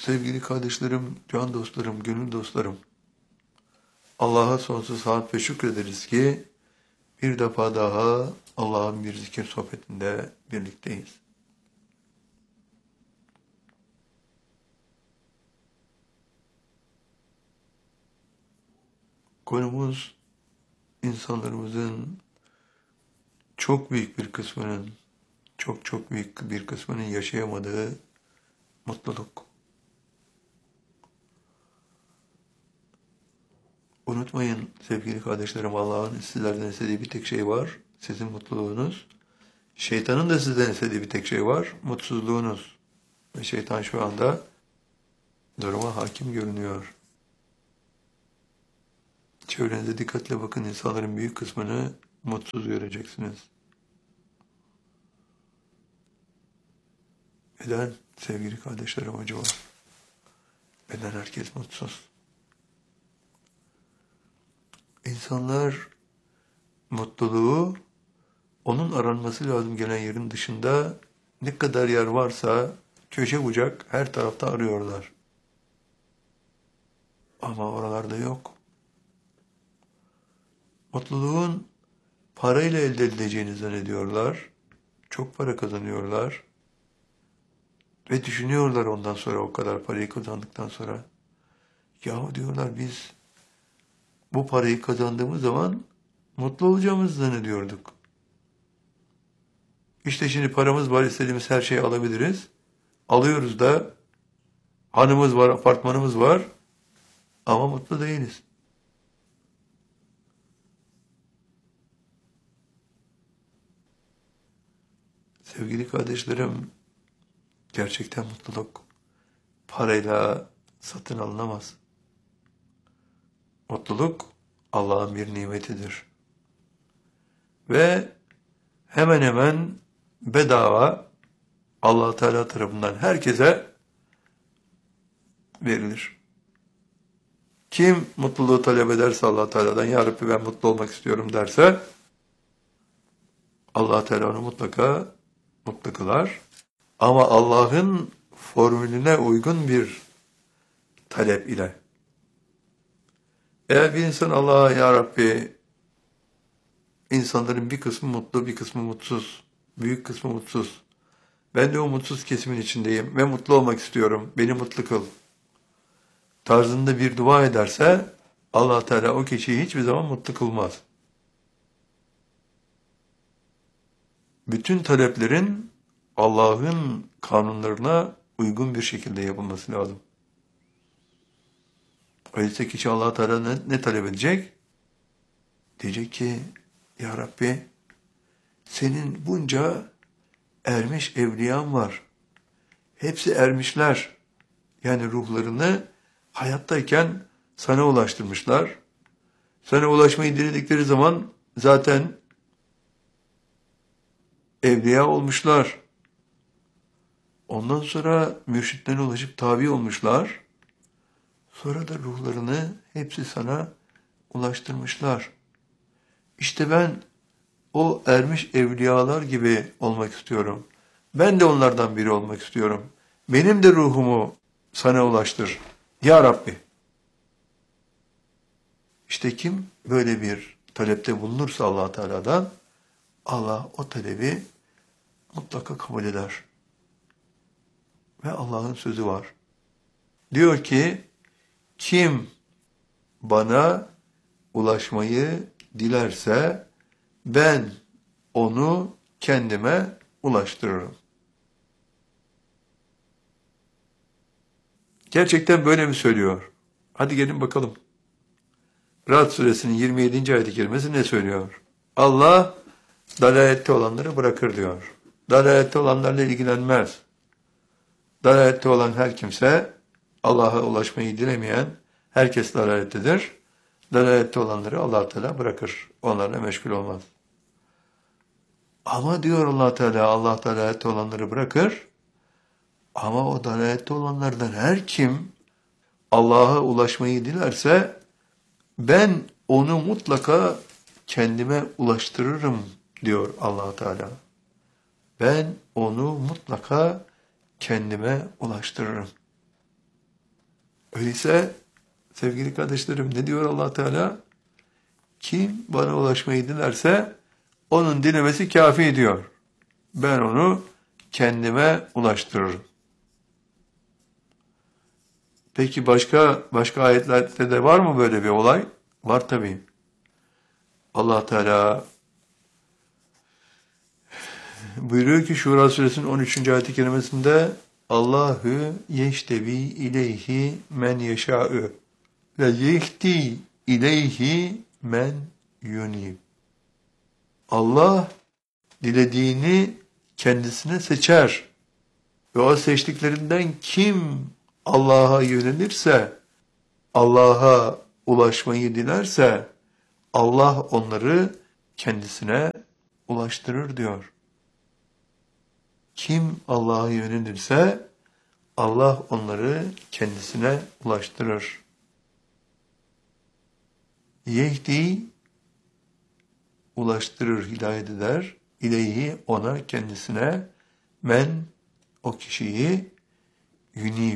Sevgili kardeşlerim, can dostlarım, gönül dostlarım, Allah'a sonsuz hamd ve şükrederiz ki bir defa daha Allah'ın bir zikir sohbetinde birlikteyiz. Konumuz insanlarımızın çok büyük bir kısmının, çok büyük bir kısmının yaşayamadığı mutluluk. Unutmayın sevgili kardeşlerim, Allah'ın sizlerden istediği bir tek şey var, sizin mutluluğunuz. Şeytanın da sizden istediği bir tek şey var, mutsuzluğunuz. Ve şeytan şu anda duruma hakim görünüyor. Çevrenize dikkatle bakın, insanların büyük kısmını mutsuz göreceksiniz. Neden sevgili kardeşlerim acaba? Neden herkes mutsuz? İnsanlar mutluluğu onun aranması lazım gelen yerin dışında ne kadar yer varsa köşe bucak her tarafta arıyorlar. Ama oralarda yok. Mutluluğun parayla elde edileceğini zannediyorlar. Çok para kazanıyorlar. Ve düşünüyorlar ondan sonra, o kadar parayı kazandıktan sonra. Yahu diyorlar, biz bu parayı kazandığımız zaman mutlu olacağımızı zannediyorduk. İşte şimdi paramız var, istediğimiz her şeyi alabiliriz. Alıyoruz da, hanımız var, apartmanımız var ama mutlu değiliz. Sevgili kardeşlerim, gerçekten mutluluk parayla satın alınamaz. Mutluluk Allah'ın bir nimetidir. Ve hemen hemen bedava Allah Teala tarafından herkese verilir. Kim mutluluğu talep ederse Allah Teala'dan, ya Rabbi ben mutlu olmak istiyorum derse, Allah Teala onu mutlaka mutlu kılar. Ama Allah'ın formülüne uygun bir talep ile. Eğer bir insan Allah'a, ya Rabbi, insanların bir kısmı mutlu, bir kısmı mutsuz, büyük kısmı mutsuz. Ben de o mutsuz kesimin içindeyim ve mutlu olmak istiyorum, beni mutlu kıl tarzında bir dua ederse, Allah Teala o kişiyi hiçbir zaman mutlu kılmaz. Bütün taleplerin Allah'ın kanunlarına uygun bir şekilde yapılması lazım. Öyleyse kişi Allah Teala ne talep edecek? Diyecek ki, ya Rabbi, senin bunca ermiş evliyan var. Hepsi ermişler. Yani ruhlarını hayattayken sana ulaştırmışlar. Sana ulaşmayı diledikleri zaman zaten evliya olmuşlar. Ondan sonra mürşitlerine ulaşıp tabi olmuşlar. Sonra da ruhlarını hepsi sana ulaştırmışlar. İşte ben o ermiş evliyalar gibi olmak istiyorum. Ben de onlardan biri olmak istiyorum. Benim de ruhumu sana ulaştır. Ya Rabbi. İşte kim böyle bir talepte bulunursa Allah Teala'dan, Allah o talebi mutlaka kabul eder. Ve Allah'ın sözü var. Diyor ki, kim bana ulaşmayı dilerse ben onu kendime ulaştırırım. Gerçekten böyle mi söylüyor? Hadi gelin bakalım. Ra'd suresinin 27. ayet-i kerimesi ne söylüyor? Allah dalalette olanları bırakır diyor. Dalalette olanlarla ilgilenmez. Dalalette olan her kimse, Allah'a ulaşmayı dilemeyen herkes dalalettedir. Dalalette olanları Allah Teala bırakır. Onlarla meşgul olmaz. Ama diyor Allah Teala, Allah dalalette olanları bırakır. Ama o dalalette olanlardan her kim Allah'a ulaşmayı dilerse ben onu mutlaka kendime ulaştırırım diyor Allah Teala. Ben onu mutlaka kendime ulaştırırım. Öyleyse sevgili kardeşlerim ne diyor Allah Teala? Kim bana ulaşmayı dilerse onun dilemesi kafi diyor. Ben onu kendime ulaştırırım. Peki başka ayetlerde de var mı böyle bir olay? Var tabii. Allah Teala buyuruyor ki Şura suresinin 13. ayet-i kerimesinde Allahu yeştevi ileyhi men yeşâ'ü ve yehdi ileyhi men yunib. Allah dilediğini kendisine seçer. Ve o seçtiklerinden kim Allah'a yönelirse, Allah'a ulaşmayı dilerse, Allah onları kendisine ulaştırır diyor. Kim Allah'a yönelirse, Allah onları kendisine ulaştırır. Yehdi, ulaştırır, hidayet eder. İleyhi, ona, kendisine, men, o kişiyi, yunib,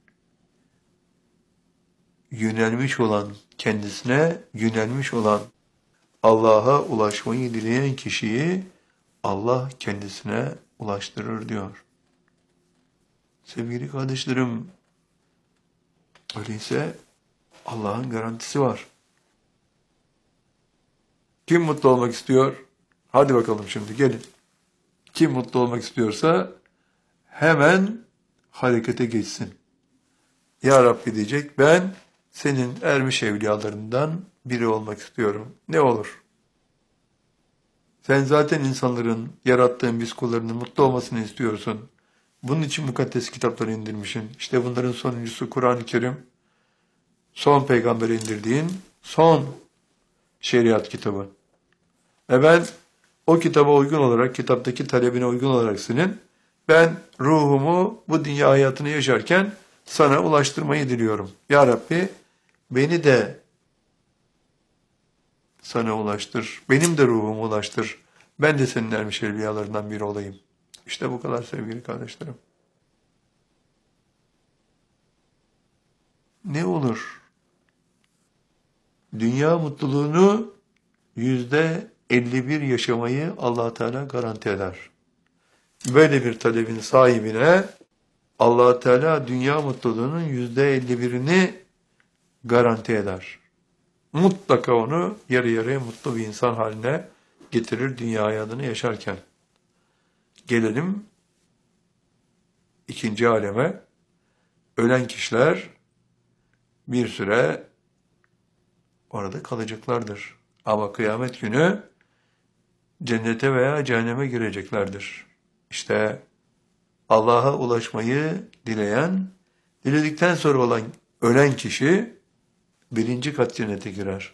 yönelmiş olan, kendisine yönelmiş olan, Allah'a ulaşmayı dileyen kişiyi Allah kendisine ulaştırır diyor. Sevgili kardeşlerim, öyleyse Allah'ın garantisi var. Kim mutlu olmak istiyor? Hadi bakalım şimdi gelin. Kim mutlu olmak istiyorsa hemen harekete geçsin. Ya Rabbi diyecek, ben senin ermiş evliyalarından biri olmak istiyorum. Ne olur? Sen zaten insanların, yarattığın biz kullarının mutlu olmasını istiyorsun. Bunun için mukaddes kitapları indirmişsin. İşte bunların sonuncusu Kur'an-ı Kerim. Son peygambere indirdiğin son şeriat kitabı. Ve ben o kitaba uygun olarak, kitaptaki talebine uygun olarak ben ruhumu bu dünya hayatını yaşarken sana ulaştırmayı diliyorum. Ya Rabbi beni de sana ulaştır. Benim de ruhumu ulaştır. Ben de senin ermiş evliyalarından biri olayım. İşte bu kadar sevgili kardeşlerim. Ne olur? Dünya mutluluğunu %51 yaşamayı Allah Teala garanti eder. Böyle bir talebin sahibine Allah Teala dünya mutluluğunun %51'ini garanti eder. Mutlaka onu yarı yarıya mutlu bir insan haline getirir dünya hayatını yaşarken. Gelelim ikinci aleme. Ölen kişiler bir süre orada kalacaklardır. Ama kıyamet günü cennete veya cehenneme gireceklerdir. İşte Allah'a ulaşmayı diledikten sonra ölen kişi birinci kat cennete girer.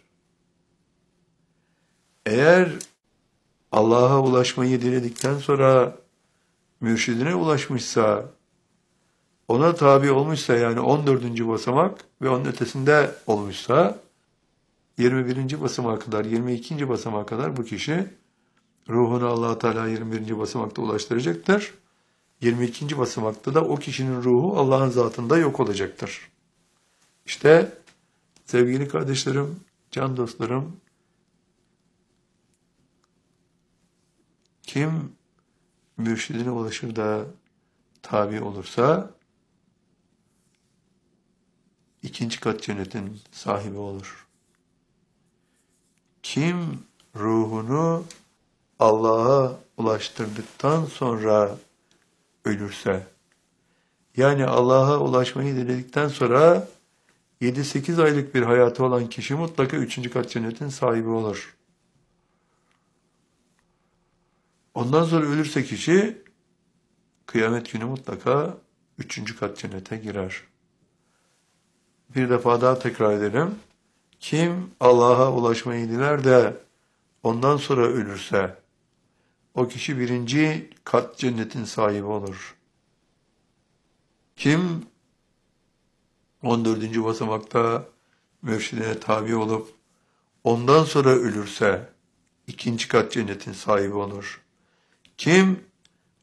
Eğer Allah'a ulaşmayı diledikten sonra mürşidine ulaşmışsa, ona tabi olmuşsa yani 14. basamak ve onun ötesinde olmuşsa 21. basamağa kadar, 22. basamağa kadar bu kişi ruhunu Allah Teala 21. basamakta ulaştıracaktır. 22. basamakta da o kişinin ruhu Allah'ın zatında yok olacaktır. İşte sevgili kardeşlerim, can dostlarım, kim mürşidine ulaşır da tabi olursa ikinci kat cennetin sahibi olur. Kim ruhunu Allah'a ulaştırdıktan sonra ölürse, yani Allah'a ulaşmayı diledikten sonra 7-8 aylık bir hayatı olan kişi mutlaka 3. kat cennetin sahibi olur. Ondan sonra ölürse kişi kıyamet günü mutlaka 3. kat cennete girer. Bir defa daha tekrar edelim. Kim Allah'a ulaşmayı diler de ondan sonra ölürse o kişi 1. kat cennetin sahibi olur. Kim 14. basamakta mürşidine tabi olup ondan sonra ölürse 2. kat cennetin sahibi olur. Kim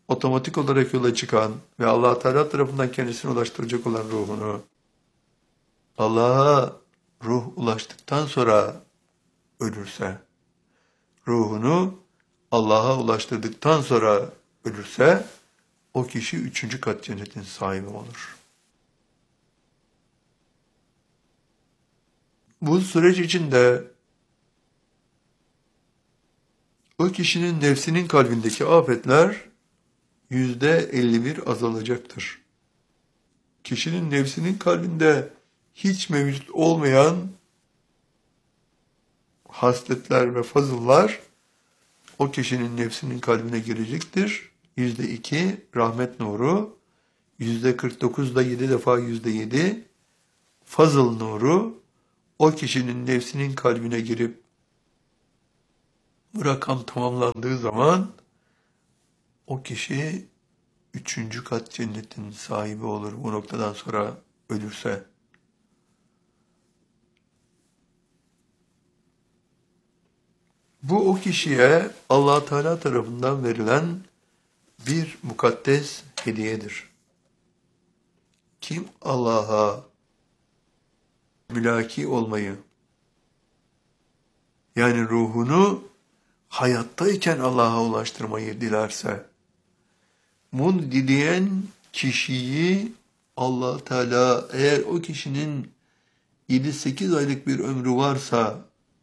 otomatik olarak yola çıkan ve Allah Teala tarafından kendisine ulaştıracak olan ruhunu Allah'a ruh ulaştıktan sonra ölürse, ruhunu Allah'a ulaştırdıktan sonra ölürse, o kişi 3. kat cennetin sahibi olur. Bu süreç içinde o kişinin nefsinin kalbindeki afetler %51 azalacaktır. Kişinin nefsinin kalbinde hiç mevcut olmayan hasletler ve fazıllar o kişinin nefsinin kalbine girecektir. %2 rahmet nuru, %49'da 7 defa %7 fazıl nuru o kişinin nefsinin kalbine girip bu rakam tamamlandığı zaman o kişi 3. kat cennetin sahibi olur bu noktadan sonra ölürse. Bu o kişiye Allah Teala tarafından verilen bir mukaddes hediyedir. Kim Allah'a mülaki olmayı, yani ruhunu hayattayken Allah'a ulaştırmayı dilerse, bunu dileyen kişiyi Allah Teala eğer o kişinin 7-8 aylık bir ömrü varsa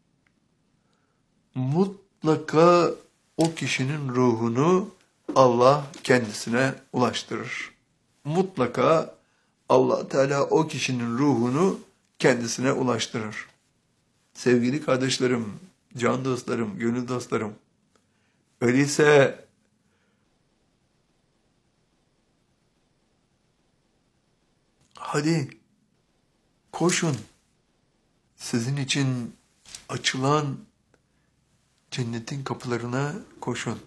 mutlaka o kişinin ruhunu Allah kendisine ulaştırır. Mutlaka Allah Teala o kişinin ruhunu kendisine ulaştırır. Sevgili kardeşlerim, can dostlarım, gönül dostlarım, öyleyse hadi koşun, sizin için açılan cennetin kapılarına koşun.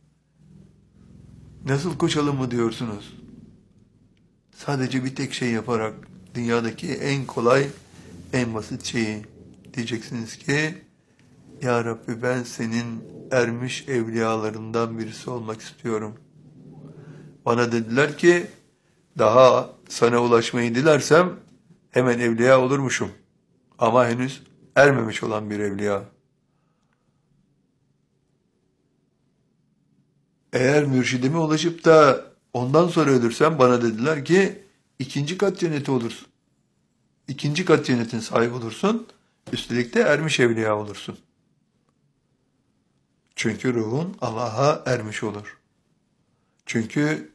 Nasıl koşalım mı diyorsunuz? Sadece bir tek şey yaparak, dünyadaki en kolay, en basit şeyi diyeceksiniz ki, Ya Rabbi ben senin ermiş evliyalarından birisi olmak istiyorum. Bana dediler ki, daha sana ulaşmayı dilersem hemen evliya olurmuşum. Ama henüz ermemiş olan bir evliya. Eğer mürşidime ulaşıp da ondan sonra ölürsem bana dediler ki 2. kat cenneti olursun. 2. kat cennetin sahibi olursun. Üstelik de ermiş evliya olursun. Çünkü ruhun Allah'a ermiş olur. Çünkü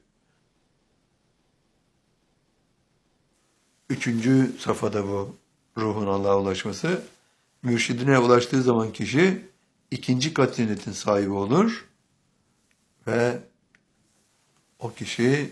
3. safhada bu ruhun Allah'a ulaşması. Mürşidine ulaştığı zaman kişi 2. kat cennetin sahibi olur ve o kişi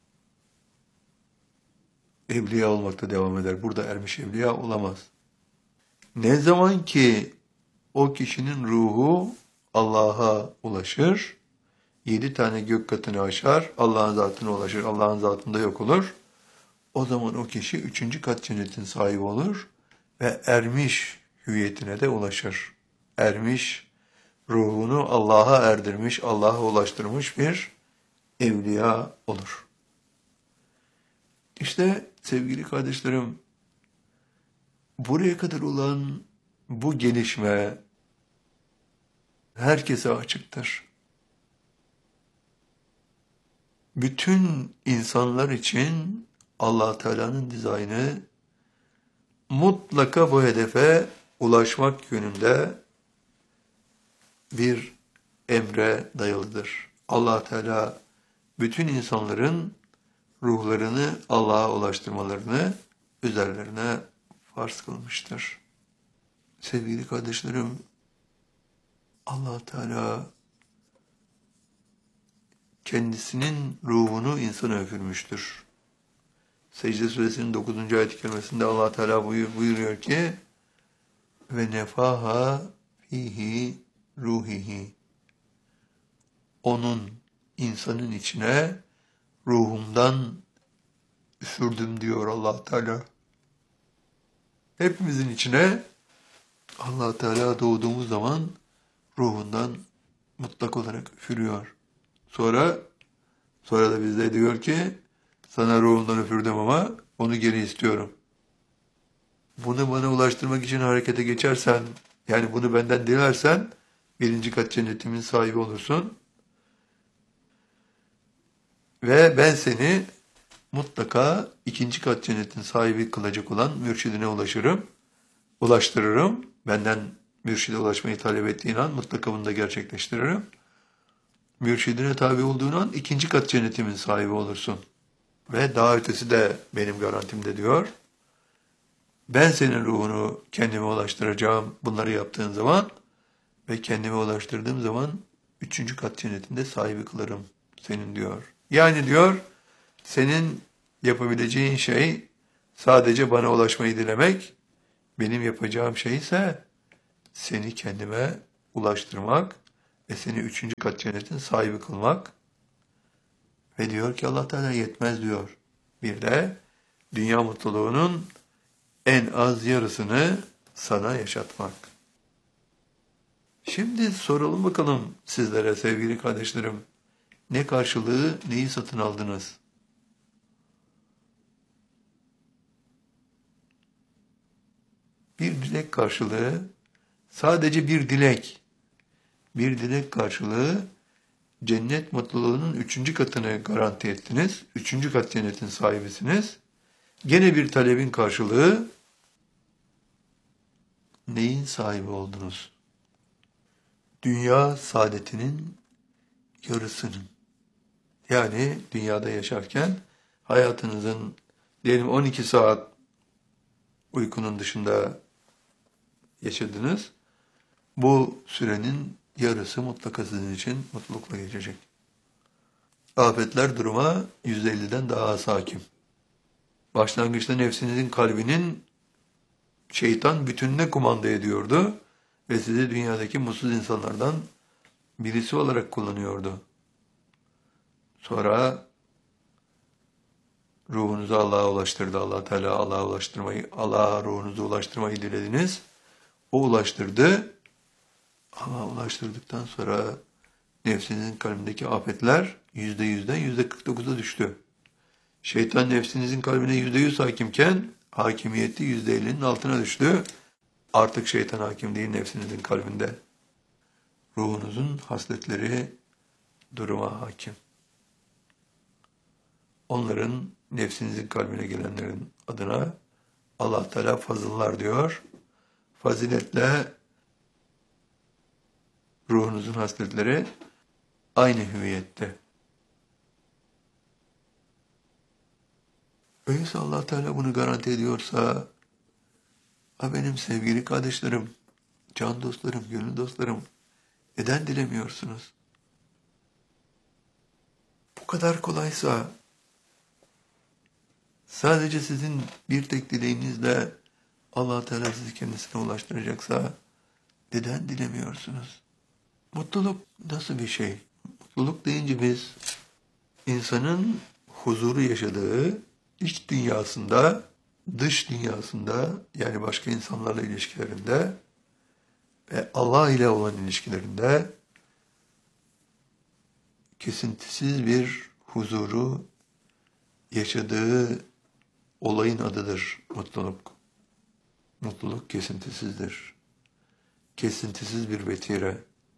evliya olmakta devam eder. Burada ermiş evliya olamaz. Ne zaman ki o kişinin ruhu Allah'a ulaşır, 7 tane gök katını aşar, Allah'ın zatına ulaşır, Allah'ın zatında yok olur. O zaman o kişi 3. kat cennetin sahibi olur ve ermiş hüviyetine de ulaşır. Ermiş, ruhunu Allah'a erdirmiş, Allah'a ulaştırmış bir evliya olur. İşte sevgili kardeşlerim, buraya kadar olan bu gelişme herkese açıktır. Bütün insanlar için Allah Teala'nın dizaynı mutlaka bu hedefe ulaşmak yönünde bir emre dayalıdır. Allah Teala bütün insanların ruhlarını Allah'a ulaştırmalarını üzerlerine farz kılmıştır. Sevgili kardeşlerim, Allah Teala kendisinin ruhunu insana üfürmüştür. Secde suresinin 9. ayet-i kerimesinde Allah Teala buyuruyor ki ve nefaha fihi ruhihi, onun, insanın içine ruhumdan üfürdüm diyor Allah Teala. Hepimizin içine Allah Teala doğduğumuz zaman ruhundan mutlak olarak üfürüyor. Sonra da bizde diyor ki sana ruhundan üfürdüm ama onu geri istiyorum. Bunu bana ulaştırmak için harekete geçersen, yani bunu benden dilersen, birinci kat cennetimin sahibi olursun. Ve ben seni mutlaka ikinci kat cennetin sahibi kılacak olan mürşidine ulaştırırım. Benden mürşide ulaşmayı talep ettiğin an mutlaka bunu da gerçekleştiririm. Mürşidine tabi olduğun an ikinci kat cennetimin sahibi olursun. Ve daha ötesi de benim garantimde diyor. Ben senin ruhunu kendime ulaştıracağım bunları yaptığın zaman ve kendime ulaştırdığım zaman üçüncü kat cennetinde sahibi kılarım senin diyor. Yani diyor senin yapabileceğin şey sadece bana ulaşmayı dilemek, benim yapacağım şey ise seni kendime ulaştırmak ve seni üçüncü kat cennetin sahibi kılmak. Ve diyor ki Allah Teala yetmez diyor. Bir de dünya mutluluğunun en az yarısını sana yaşatmak. Şimdi soralım bakalım sizlere sevgili kardeşlerim. Ne karşılığı neyi satın aldınız? Bir dilek karşılığı, sadece bir dilek karşılığı cennet mutluluğunun üçüncü katını garanti ettiniz. Üçüncü kat cennetin sahibisiniz. Gene bir talebin karşılığı neyin sahibi oldunuz? Dünya saadetinin yarısının. Yani dünyada yaşarken hayatınızın diyelim 12 saat uykunun dışında yaşadınız. Bu sürenin yarısı mutlaka sizin için mutlulukla geçecek. Afetler duruma %50'den daha az hakim. Başlangıçta nefsinizin kalbinin şeytan bütününe kumanda ediyordu ve sizi dünyadaki mutsuz insanlardan birisi olarak kullanıyordu. Sonra ruhunuzu Allah'a ulaştırdı. Allah Teala Allah'a ruhunuzu ulaştırmayı dilediniz. O ulaştırdı. Ama ulaştırdıktan sonra nefsinizin kalbindeki afetler %100'den %49'a düştü. Şeytan nefsinizin kalbine %100 hakimken hakimiyeti %50'nin altına düştü. Artık şeytan hakim değil nefsinizin kalbinde. Ruhunuzun hasletleri duruma hakim. Onların nefsinizin kalbine gelenlerin adına Allah Teala fazıllar diyor. Faziletle ruhunuzun hasletleri aynı hüviyette. Öyleyse Allah Teala bunu garanti ediyorsa, benim sevgili kardeşlerim, can dostlarım, gönül dostlarım, neden dilemiyorsunuz? Bu kadar kolaysa, sadece sizin bir tek dileğinizle Allah Teala sizi kendisine ulaştıracaksa, neden dilemiyorsunuz? Mutluluk nasıl bir şey? Mutluluk deyince biz, insanın huzuru yaşadığı iç dünyasında, dış dünyasında, yani başka insanlarla ilişkilerinde ve Allah ile olan ilişkilerinde kesintisiz bir huzuru yaşadığı olayın adıdır mutluluk. Mutluluk kesintisizdir. Kesintisiz bir vetire,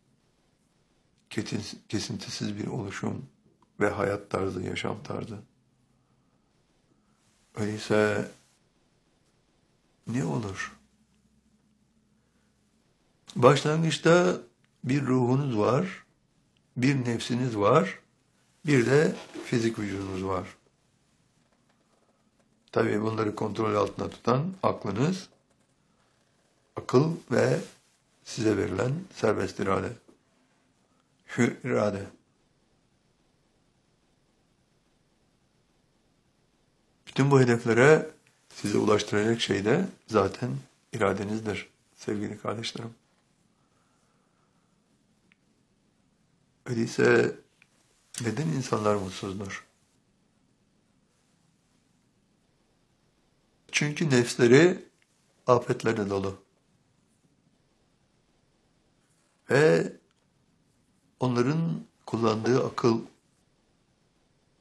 kesintisiz bir oluşum ve hayat tarzı, yaşam tarzı. Öyleyse ne olur? Başlangıçta bir ruhunuz var, bir nefsiniz var, bir de fizik vücudunuz var. Tabii bunları kontrol altında tutan aklınız, akıl ve size verilen serbest irade, hür irade. Bütün bu hedeflere sizi ulaştıracak şey de zaten iradenizdir sevgili kardeşlerim. Öyleyse neden insanlar mutsuzdur? Çünkü nefsleri afetlerle dolu. Ve onların kullandığı akıl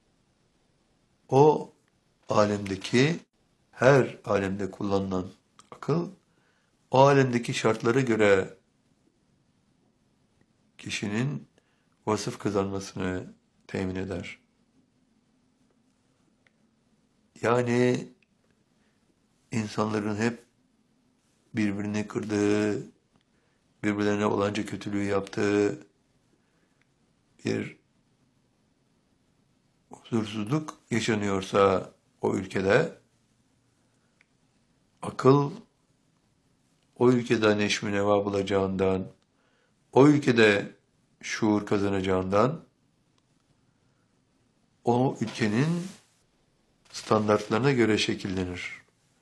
o alemdeki her alemde kullanılan Akıl, o alemdeki şartlara göre kişinin vasıf kazanmasını temin eder. Yani insanların hep birbirini kırdığı, birbirlerine olanca kötülüğü yaptığı bir huzursuzluk yaşanıyorsa o ülkede, akıl o ülkede neşvi neva bulacağından, o ülkede şuur kazanacağından, o ülkenin standartlarına göre şekillenir.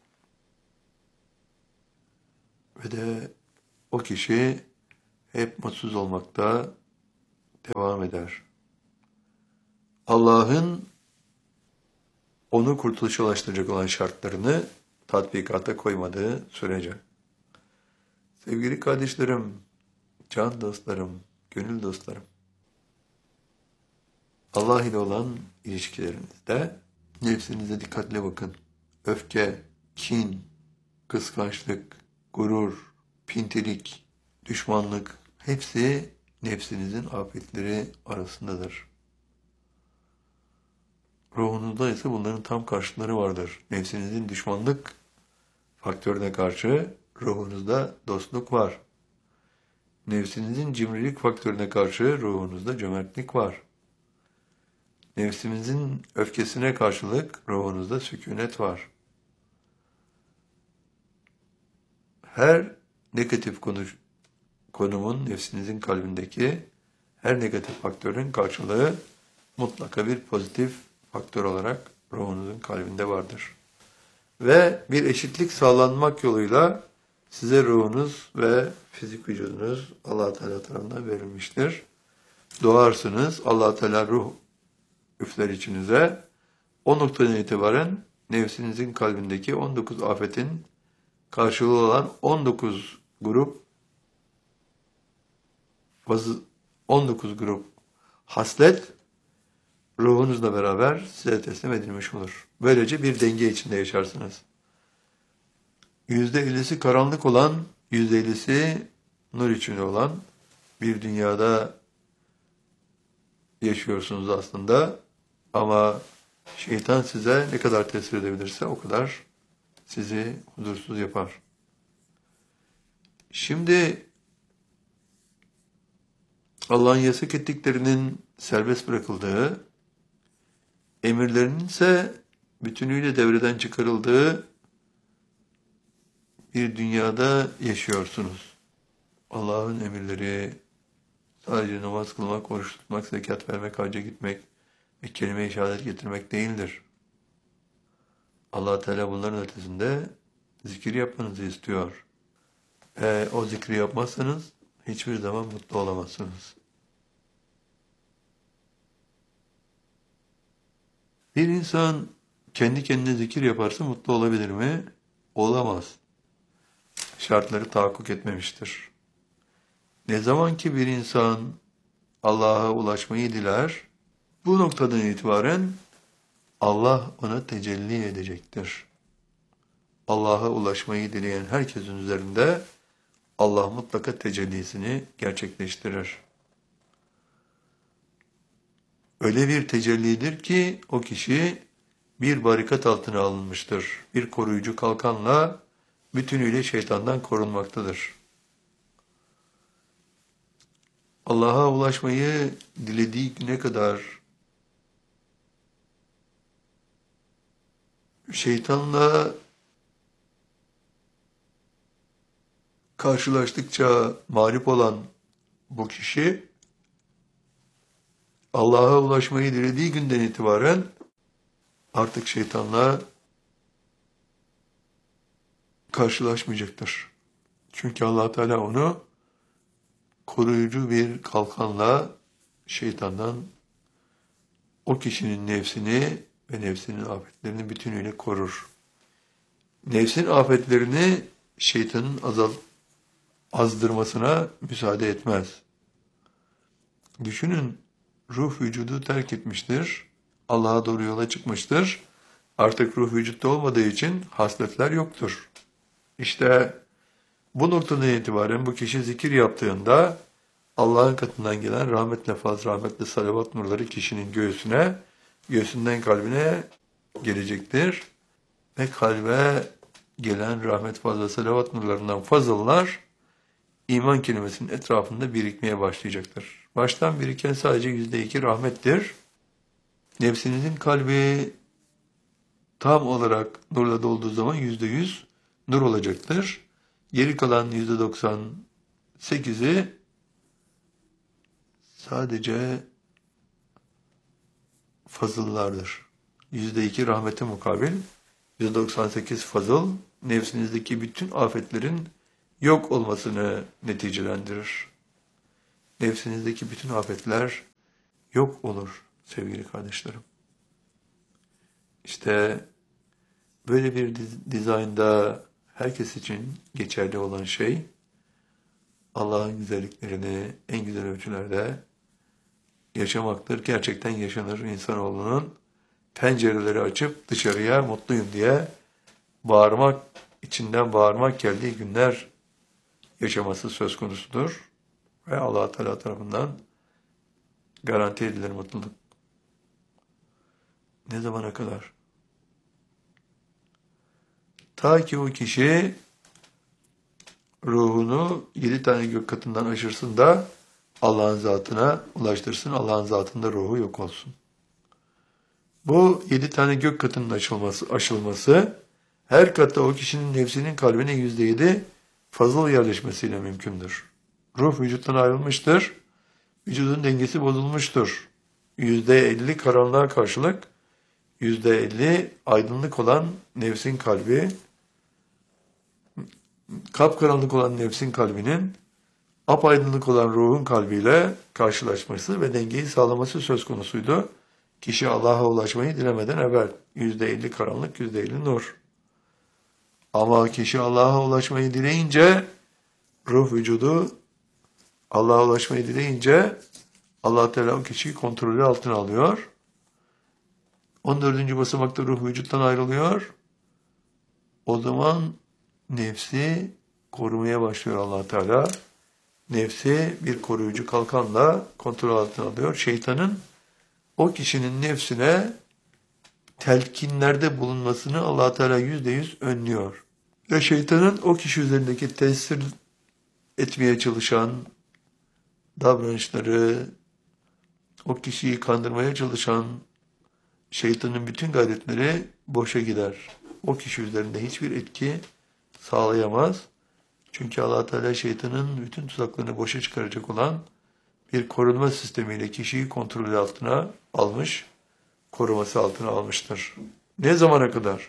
Ve de o kişi hep mutsuz olmakta devam eder. Allah'ın onu kurtuluşa ulaştıracak olan şartlarını tatbikata koymadığı sürece. Sevgili kardeşlerim, can dostlarım, gönül dostlarım, Allah ile olan ilişkilerinizde nefsinize dikkatle bakın. Öfke, kin, kıskançlık, gurur, pintilik, düşmanlık hepsi nefsinizin afetleri arasındadır. Ruhunuzda ise bunların tam karşıtları vardır. Nefsinizin düşmanlık faktörüne karşı ruhunuzda dostluk var. Nefsinizin cimrilik faktörüne karşı ruhunuzda cömertlik var. Nefsimizin öfkesine karşılık ruhunuzda sükunet var. Her negatif konumun nefsinizin kalbindeki her negatif faktörün karşılığı mutlaka bir pozitif faktör olarak ruhunuzun kalbinde vardır. Ve bir eşitlik sağlanmak yoluyla size ruhunuz ve fizik vücudunuz Allah-u Teala tarafından verilmiştir. Doğarsınız, Allah-u Teala ruh üfler içinize. O noktadan itibaren nefsinizin kalbindeki 19 afetin karşılığı olan 19 grup 19 grup haslet ruhunuzla beraber size teslim edilmiş olur. Böylece bir denge içinde yaşarsınız. %50'si karanlık olan, %50'si nur içinde olan bir dünyada yaşıyorsunuz aslında. Ama şeytan size ne kadar tesir edebilirse o kadar sizi huzursuz yapar. Şimdi Allah'ın yasak ettiklerinin serbest bırakıldığı, emirlerinin ise bütünüyle devreden çıkarıldığı bir dünyada yaşıyorsunuz. Allah'ın emirleri sadece namaz kılmak, oruç tutmak, zekat vermek, hacca gitmek ve kelime-i şehadet getirmek değildir. Allah Teala bunların ötesinde zikir yapmanızı istiyor. O zikri yapmazsanız hiçbir zaman mutlu olamazsınız. Bir insan kendi kendine zikir yaparsa mutlu olabilir mi? Olamaz. Şartları tahakkuk etmemiştir. Ne zaman ki bir insan Allah'a ulaşmayı diler, bu noktadan itibaren Allah ona tecelli edecektir. Allah'a ulaşmayı dileyen herkesin üzerinde Allah mutlaka tecellisini gerçekleştirir. Öyle bir tecellidir ki o kişi bir barikat altına alınmıştır. Bir koruyucu kalkanla bütünüyle şeytandan korunmaktadır. Allah'a ulaşmayı dilediği güne kadar şeytanla karşılaştıkça mağlup olan bu kişi Allah'a ulaşmayı dilediği günden itibaren artık şeytanla karşılaşmayacaktır. Çünkü Allah Teala onu koruyucu bir kalkanla şeytandan o kişinin nefsini ve nefsinin afetlerini bütünüyle korur. Nefsin afetlerini şeytanın azdırmasına müsaade etmez. Düşünün, ruh vücudu terk etmiştir, Allah'a doğru yola çıkmıştır. Artık ruh vücutta olmadığı için hasletler yoktur. İşte bu noktadan itibaren bu kişi zikir yaptığında Allah'ın katından gelen rahmetle fazl, rahmetle salavat nurları kişinin göğsüne, göğsünden kalbine gelecektir. Ve kalbe gelen rahmet fazla salavat nurlarından fazıllar iman kelimesinin etrafında birikmeye başlayacaktır. Baştan biriken sadece %2 rahmettir. Nefsinizin kalbi tam olarak nurla dolduğu zaman %100 nur olacaktır. Geri kalan %98'i sadece fazıllardır. %2 rahmete mukabil, %98 fazıl, nefsinizdeki bütün afetlerin yok olmasını neticelendirir. Nefsinizdeki bütün afetler yok olur sevgili kardeşlerim. İşte böyle bir dizaynda herkes için geçerli olan şey, Allah'ın güzelliklerini en güzel ölçülerde yaşamaktır. Gerçekten yaşanır insanoğlunun pencereleri açıp dışarıya mutluyum diye bağırmak, içinden bağırmak geldiği günler yaşaması söz konusudur. Ve Allah Teala tarafından garanti edilir mutluluk. Ne zamana kadar? Ta ki o kişi ruhunu 7 tane gök katından aşırsın da Allah'ın zatına ulaştırsın. Allah'ın zatında ruhu yok olsun. Bu 7 tane gök katının aşılması her katta o kişinin nefsinin kalbine %7 fazıl yerleşmesiyle mümkündür. Ruh vücuttan ayrılmıştır. Vücudun dengesi bozulmuştur. %50 karanlığa karşılık %50 aydınlık olan nefsin kalbi, kapkaranlık olan nefsin kalbinin apaydınlık olan ruhun kalbiyle karşılaşması ve dengeyi sağlaması söz konusuydu. Kişi Allah'a ulaşmayı dilemeden evvel %50 karanlık, %50 nur. Ama kişi Allah'a ulaşmayı dileyince ruh vücudu Allah'a ulaşmayı dileyince Allah Teala o kişiyi kontrolü altına alıyor. 14. basamakta ruh vücuttan ayrılıyor. O zaman nefsi korumaya başlıyor Allah Teala. Nefsi bir koruyucu kalkanla kontrol altına alıyor. Şeytanın o kişinin nefsine telkinlerde bulunmasını Allah Teala %100 önlüyor. Ve şeytanın o kişi üzerindeki tesir etmeye çalışan davranışları, o kişiyi kandırmaya çalışan şeytanın bütün gayretleri boşa gider. O kişi üzerinde hiçbir etki sağlayamaz. Çünkü Allah Teala şeytanın bütün tuzaklarını boşa çıkaracak olan bir korunma sistemiyle kişiyi kontrolü altına almış, koruması altına almıştır. Ne zamana kadar?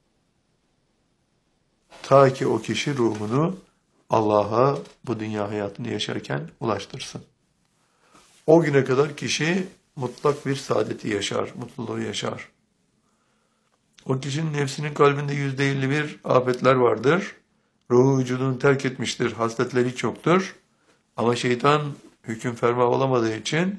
Ta ki o kişi ruhunu Allah'a bu dünya hayatını yaşarken ulaştırsın. O güne kadar kişi mutlak bir saadeti yaşar, mutluluğu yaşar. O kişinin nefsinin kalbinde %51 afetler vardır. Ruhu vücudunu terk etmiştir, hasletleri hiç yoktur. Ama şeytan hüküm ferma olamadığı için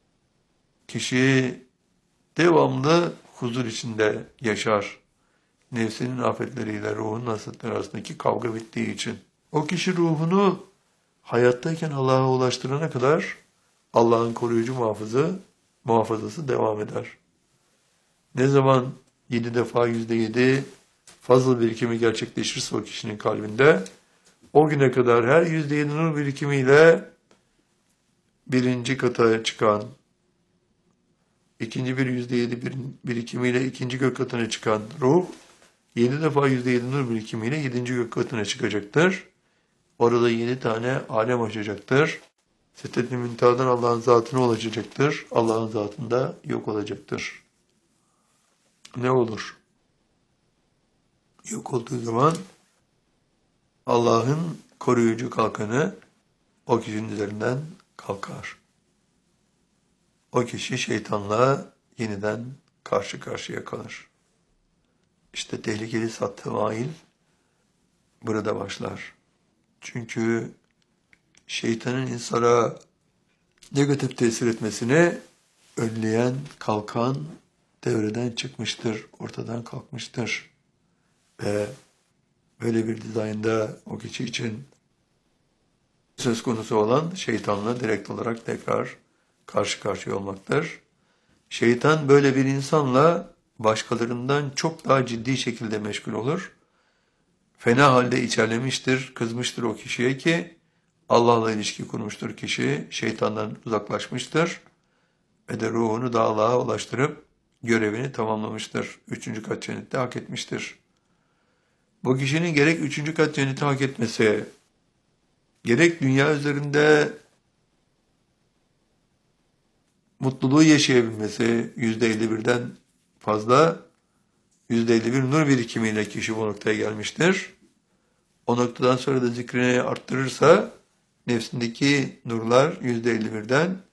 kişi devamlı huzur içinde yaşar. Nefsinin afetleriyle ruhun hasletleri arasındaki kavga bittiği için. O kişi ruhunu hayattayken Allah'a ulaştırana kadar Allah'ın koruyucu muhafazası devam eder. Ne zaman 7 defa %7 fazla birikimi gerçekleşirse o kişinin kalbinde, o güne kadar her %7 nur birikimiyle birinci kata çıkan, ikinci bir %7 birikimiyle ikinci gök katına çıkan ruh, 7 defa %7 nur birikimiyle 7. gök katına çıkacaktır. Orada 7 tane alem açacaktır. Siddetli Münteha'dan Allah'ın zatına ulaşacaktır. Allah'ın zatında yok olacaktır. Ne olur? Yok olduğu zaman Allah'ın koruyucu kalkanı o kişinin üzerinden kalkar. O kişi şeytanla yeniden karşı karşıya kalır. İşte tehlikeli sattemail burada başlar. Çünkü şeytanın insana negatif tesir etmesini önleyen kalkan devreden çıkmıştır, ortadan kalkmıştır. Ve Böyle bir dizaynda o kişi için söz konusu olan şeytanla direkt olarak tekrar karşı karşıya olmaktır. Şeytan böyle bir insanla başkalarından çok daha ciddi şekilde meşgul olur. Fena halde içerlemiştir, kızmıştır o kişiye ki Allah'la ilişki kurmuştur kişi, şeytandan uzaklaşmıştır ve de ruhunu da Allah'a ulaştırıp görevini tamamlamıştır. Üçüncü kat cennette hak etmiştir. Bu kişinin gerek üçüncü kat cenneti hak etmesi, gerek dünya üzerinde mutluluğu yaşayabilmesi %51'den fazla, %51 nur birikimiyle kişi bu noktaya gelmiştir. O noktadan sonra da zikrini arttırırsa nefsindeki nurlar %51'den